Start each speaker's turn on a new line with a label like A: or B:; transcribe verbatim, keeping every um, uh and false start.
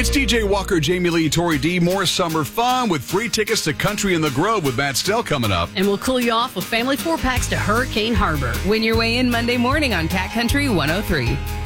A: It's D J Walker, Jamie Lee, Tori D. More summer fun with free tickets to Country in the Grove with Matt Stell coming up.
B: And we'll cool you off with family four-packs to Hurricane Harbor.
C: Win your way in Monday morning on Cat Country one oh three.